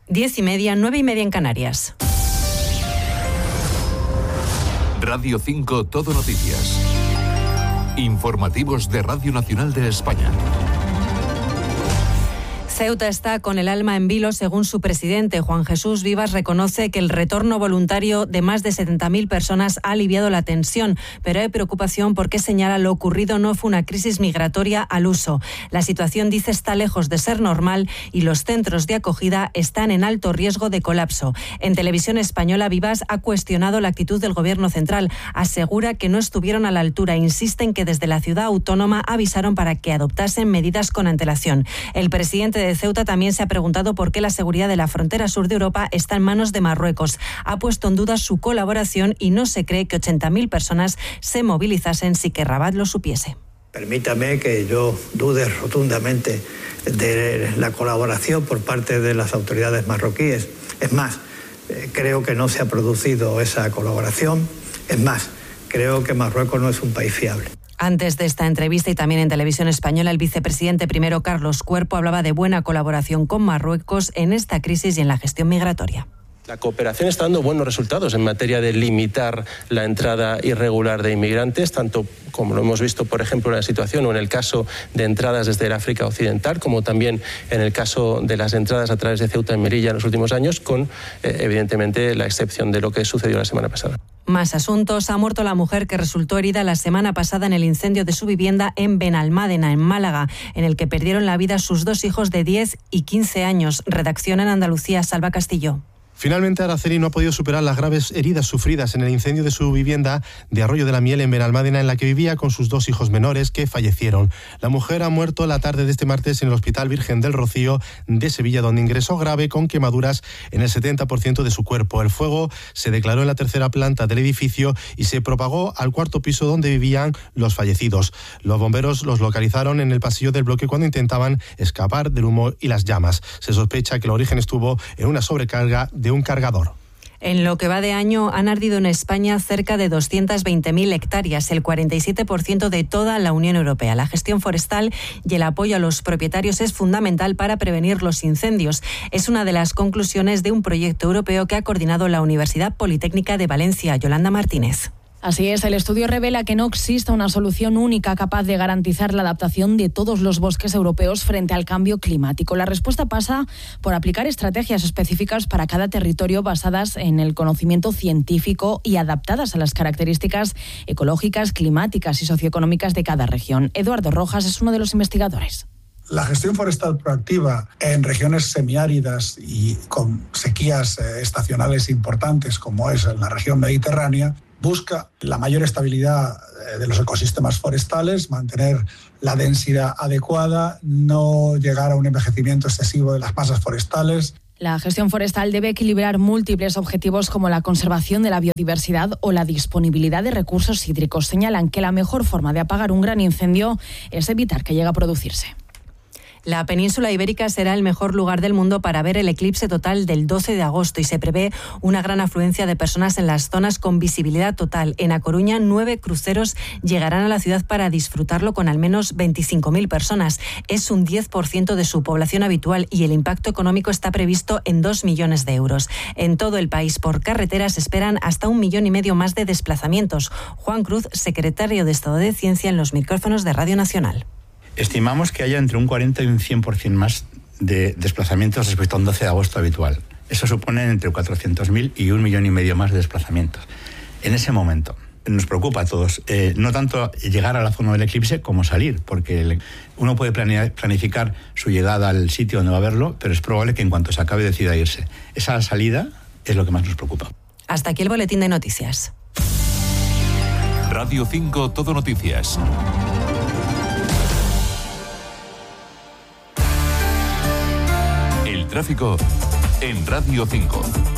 10:30, 9:30 en Canarias. Radio 5 Todo Noticias. Informativos de Radio Nacional de España. Ceuta está con el alma en vilo, según su presidente. Juan Jesús Vivas reconoce que el retorno voluntario de más de 70.000 personas ha aliviado la tensión, pero hay preocupación porque señala lo ocurrido no fue una crisis migratoria al uso. La situación, dice, está lejos de ser normal y los centros de acogida están en alto riesgo de colapso. En Televisión Española, Vivas ha cuestionado la actitud del Gobierno central. Asegura que no estuvieron a la altura. Insiste en que desde la ciudad autónoma avisaron para que adoptasen medidas con antelación. El presidente de Ceuta también se ha preguntado por qué la seguridad de la frontera sur de Europa está en manos de Marruecos. Ha puesto en duda su colaboración y no se cree que 80.000 personas se movilizasen sin que Rabat lo supiese. Permítame que yo dude rotundamente de la colaboración por parte de las autoridades marroquíes. Es más, creo que no se ha producido esa colaboración. Es más, creo que Marruecos no es un país fiable. Antes de esta entrevista y también en Televisión Española, el vicepresidente primero, Carlos Cuerpo, hablaba de buena colaboración con Marruecos en esta crisis y en la gestión migratoria. La cooperación está dando buenos resultados en materia de limitar la entrada irregular de inmigrantes, tanto como lo hemos visto, por ejemplo, en la situación o en el caso de entradas desde el África Occidental, como también en el caso de las entradas a través de Ceuta y Melilla en los últimos años, con, evidentemente, la excepción de lo que sucedió la semana pasada. Más asuntos. Ha muerto la mujer que resultó herida la semana pasada en el incendio de su vivienda en Benalmádena, en Málaga, en el que perdieron la vida sus dos hijos de 10 y 15 años. Redacción en Andalucía, Salva Castillo. Finalmente, Araceli no ha podido superar las graves heridas sufridas en el incendio de su vivienda de Arroyo de la Miel en Benalmádena, en la que vivía con sus dos hijos menores que fallecieron. La mujer ha muerto la tarde de este martes en el Hospital Virgen del Rocío de Sevilla, donde ingresó grave con quemaduras en el 70% de su cuerpo. El fuego se declaró en la tercera planta del edificio y se propagó al cuarto piso donde vivían los fallecidos. Los bomberos los localizaron en el pasillo del bloque cuando intentaban escapar del humo y las llamas. Se sospecha que el origen estuvo en una sobrecarga de un cargador. En lo que va de año han ardido en España cerca de 220.000 hectáreas, el 47% de toda la Unión Europea. La gestión forestal y el apoyo a los propietarios es fundamental para prevenir los incendios. Es una de las conclusiones de un proyecto europeo que ha coordinado la Universidad Politécnica de Valencia. Yolanda Martínez. Así es, el estudio revela que no existe una solución única capaz de garantizar la adaptación de todos los bosques europeos frente al cambio climático. La respuesta pasa por aplicar estrategias específicas para cada territorio basadas en el conocimiento científico y adaptadas a las características ecológicas, climáticas y socioeconómicas de cada región. Eduardo Rojas es uno de los investigadores. La gestión forestal proactiva en regiones semiáridas y con sequías estacionales importantes, como es en la región mediterránea, busca la mayor estabilidad de los ecosistemas forestales, mantener la densidad adecuada, no llegar a un envejecimiento excesivo de las masas forestales. La gestión forestal debe equilibrar múltiples objetivos como la conservación de la biodiversidad o la disponibilidad de recursos hídricos. Señalan que la mejor forma de apagar un gran incendio es evitar que llegue a producirse. La península ibérica será el mejor lugar del mundo para ver el eclipse total del 12 de agosto y se prevé una gran afluencia de personas en las zonas con visibilidad total. En A Coruña, 9 cruceros llegarán a la ciudad para disfrutarlo con al menos 25.000 personas. Es un 10% de su población habitual y el impacto económico está previsto en 2 millones de euros. En todo el país, por carretera, se esperan hasta 1,5 millones más de desplazamientos. Juan Cruz, secretario de Estado de Ciencia, en los micrófonos de Radio Nacional. Estimamos que haya entre un 40 y un 100% más de desplazamientos respecto a un 12 de agosto habitual. Eso supone entre 400.000 y 1,5 millones más de desplazamientos. En ese momento nos preocupa a todos, no tanto llegar a la zona del eclipse como salir, porque uno puede planificar su llegada al sitio donde va a verlo, pero es probable que en cuanto se acabe decida irse. Esa salida es lo que más nos preocupa. Hasta aquí el boletín de noticias. Radio 5 Todo Noticias. Tráfico en Radio 5.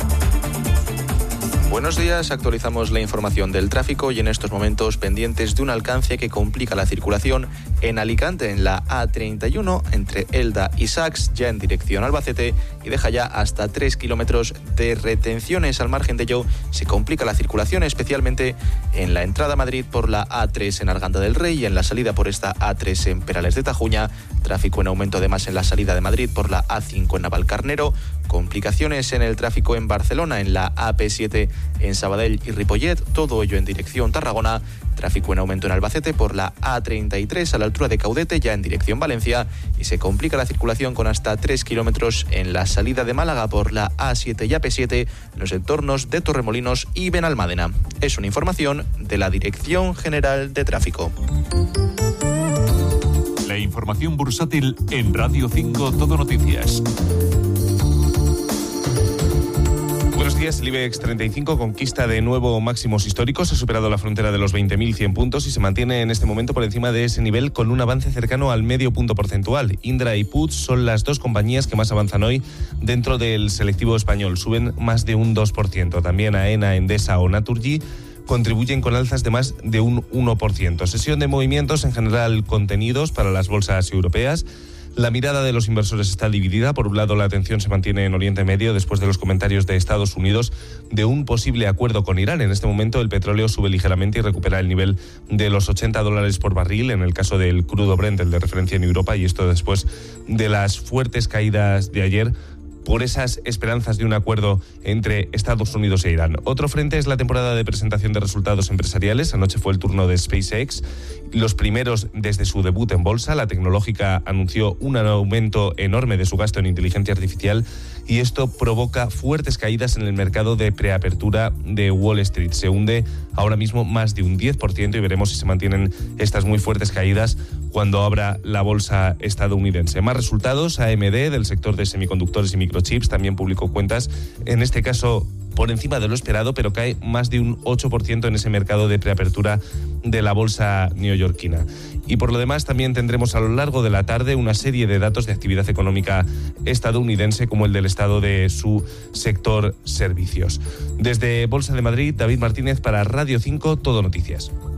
Buenos días, actualizamos la información del tráfico y en estos momentos pendientes de un alcance que complica la circulación en Alicante, en la A31, entre Elda y Sax, ya en dirección Albacete, y deja ya hasta 3 kilómetros de retenciones. Al margen de ello, se complica la circulación, especialmente en la entrada a Madrid por la A3 en Arganda del Rey y en la salida por esta A3 en Perales de Tajuña. Tráfico en aumento además en la salida de Madrid por la A5 en Navalcarnero, Complicaciones en el tráfico en Barcelona, en la AP7 en Sabadell y Ripollet, todo ello en dirección Tarragona. Tráfico en aumento en Albacete por la A33 a la altura de Caudete, ya en dirección Valencia, y se complica la circulación con hasta 3 kilómetros en la salida de Málaga por la A7 y AP7 en los entornos de Torremolinos y Benalmádena. Es una información de la Dirección General de Tráfico. La información bursátil en Radio 5 Todo Noticias. Buenos días, el IBEX 35 conquista de nuevo máximos históricos, ha superado la frontera de los 20.100 puntos y se mantiene en este momento por encima de ese nivel con un avance cercano al medio punto porcentual. Indra y Puig son las dos compañías que más avanzan hoy dentro del selectivo español, suben más de un 2%. También AENA, Endesa o Naturgy contribuyen con alzas de más de un 1%. Sesión de movimientos en general contenidos para las bolsas europeas. La mirada de los inversores está dividida. Por un lado, la atención se mantiene en Oriente Medio después de los comentarios de Estados Unidos de un posible acuerdo con Irán. En este momento, el petróleo sube ligeramente y recupera el nivel de los $80 por barril en el caso del crudo Brent, el de referencia en Europa, y esto después de las fuertes caídas de ayer por esas esperanzas de un acuerdo entre Estados Unidos e Irán. Otro frente es la temporada de presentación de resultados empresariales. Anoche fue el turno de SpaceX, los primeros desde su debut en bolsa. La tecnológica anunció un aumento enorme de su gasto en inteligencia artificial y esto provoca fuertes caídas en el mercado de preapertura de Wall Street. Se hunde ahora mismo más de un 10% y veremos si se mantienen estas muy fuertes caídas cuando abra la bolsa estadounidense. Más resultados, AMD del sector de semiconductores y microchips también publicó cuentas, en este caso por encima de lo esperado, pero cae más de un 8% en ese mercado de preapertura de la bolsa neoyorquina. Y por lo demás también tendremos a lo largo de la tarde una serie de datos de actividad económica estadounidense, como el del estado de su sector servicios. Desde Bolsa de Madrid, David Martínez para Radio 5 Todo Noticias.